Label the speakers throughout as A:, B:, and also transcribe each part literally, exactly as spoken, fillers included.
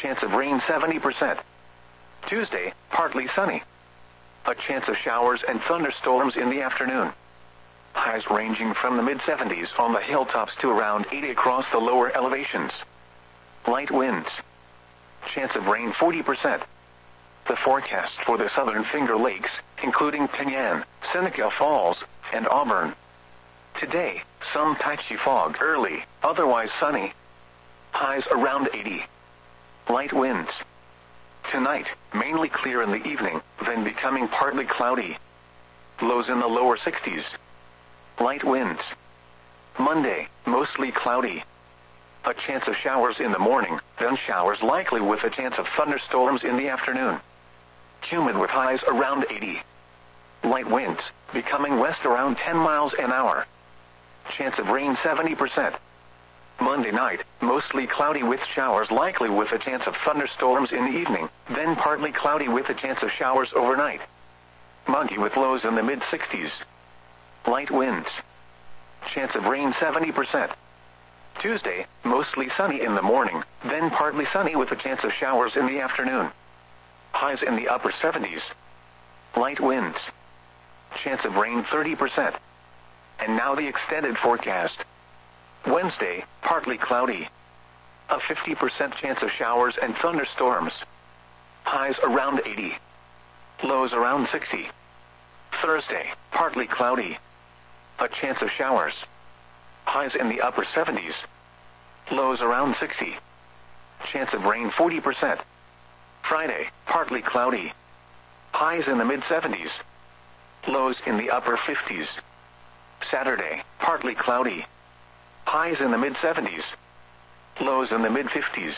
A: Chance of rain seventy percent. Tuesday, partly sunny. A chance of showers and thunderstorms in the afternoon. Highs ranging from the mid seventies on the hilltops to around eighty across the lower elevations. Light winds. Chance of rain forty percent. The forecast for the southern Finger Lakes, including Penyan, Seneca Falls, and Auburn. Today, some patchy fog early, otherwise sunny. Highs around eighty. Light winds. Tonight, mainly clear in the evening, then becoming partly cloudy. Lows in the lower sixties. Light winds. Monday, mostly cloudy. A chance of showers in the morning, then showers likely with a chance of thunderstorms in the afternoon. Humid with highs around eighty. Light winds, becoming west around ten miles an hour. Chance of rain seventy percent. Monday night, mostly cloudy with showers likely with a chance of thunderstorms in the evening, then partly cloudy with a chance of showers overnight. Muggy with lows in the mid sixties. Light winds. Chance of rain seventy percent. Tuesday, mostly sunny in the morning, then partly sunny with a chance of showers in the afternoon. Highs in the upper seventies. Light winds. Chance of rain thirty percent. And now the extended forecast. Wednesday, partly cloudy. A fifty percent chance of showers and thunderstorms. Highs around eighty. Lows around sixty. Thursday, partly cloudy. A chance of showers. Highs in the upper seventies. Lows around sixty. Chance of rain forty percent. Friday, partly cloudy. Highs in the mid seventies. Lows in the upper fifties. Saturday, partly cloudy. Highs in the mid seventies. Lows in the mid fifties.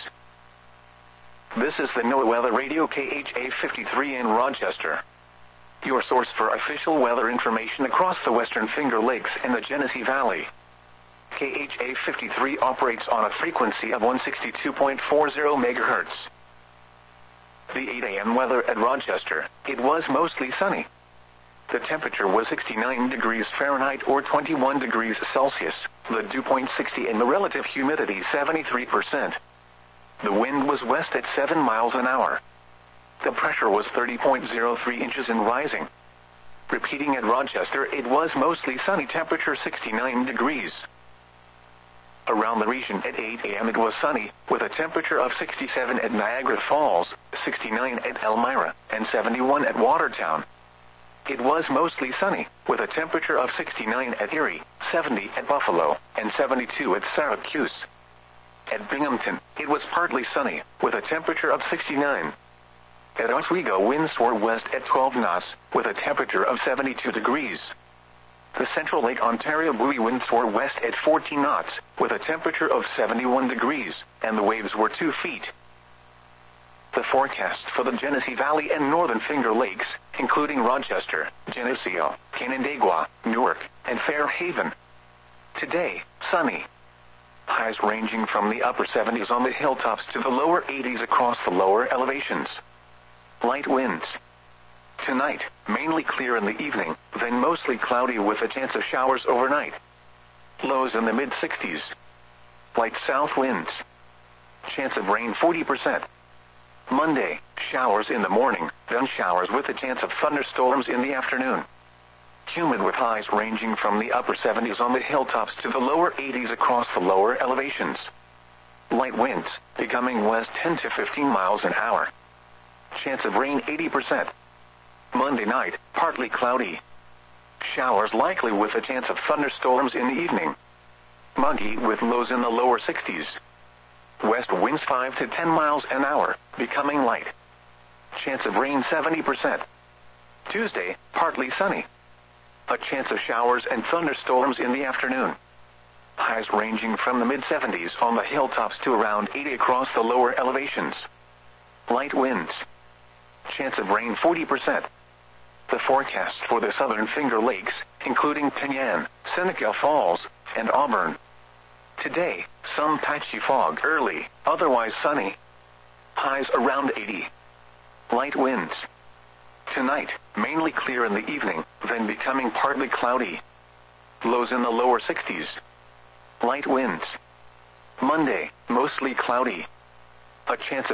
A: This is the NOAA Weather Radio K H A fifty-three in Rochester. Your source for official weather information across the western Finger Lakes and the Genesee Valley. K H A fifty-three operates on a frequency of one sixty-two point four zero megahertz. The eight a m weather at Rochester, it was mostly sunny. The temperature was sixty-nine degrees Fahrenheit or twenty-one degrees Celsius, the dew point sixty and the relative humidity seventy-three percent. The wind was west at seven miles an hour. The pressure was thirty point zero three inches and rising. Repeating at Rochester, it was mostly sunny, temperature sixty-nine degrees. Around the region at eight a m it was sunny, with a temperature of sixty-seven at Niagara Falls, sixty-nine at Elmira, and seventy-one at Watertown. It was mostly sunny, with a temperature of sixty-nine at Erie, seventy at Buffalo, and seventy-two at Syracuse. At Binghamton, it was partly sunny, with a temperature of sixty-nine. At Oswego, winds were west at twelve knots, with a temperature of seventy-two degrees. The Central Lake Ontario buoy winds were west at fourteen knots, with a temperature of seventy-one degrees, and the waves were two feet. The forecast for the Genesee Valley and Northern Finger Lakes, including Rochester, Geneseo, Canandaigua, Newark, and Fairhaven. Today, sunny. Highs ranging from the upper seventies on the hilltops to the lower eighties across the lower elevations. Light winds. Tonight, mainly clear in the evening, then mostly cloudy with a chance of showers overnight. Lows in the mid sixties. Light south winds. Chance of rain forty percent. Monday, showers in the morning, then showers with a chance of thunderstorms in the afternoon. Humid with highs ranging from the upper seventies on the hilltops to the lower eighties across the lower elevations. Light winds, becoming west ten to fifteen miles an hour. Chance of rain eighty percent. Monday night, partly cloudy. Showers likely with a chance of thunderstorms in the evening. Muggy with lows in the lower sixties. West winds five to ten miles an hour, becoming light. Chance of rain seventy percent. Tuesday, partly sunny. A chance of showers and thunderstorms in the afternoon. Highs ranging from the mid seventies on the hilltops to around eighty across the lower elevations. Light winds. Chance of rain forty percent. The forecast for the southern Finger Lakes, including Penyan, Seneca Falls, and Auburn. Today, some patchy fog early, otherwise sunny. Highs around eighty. Light winds. Tonight, mainly clear in the evening, then becoming partly cloudy. Lows in the lower sixties. Light winds. Monday, mostly cloudy. A chance of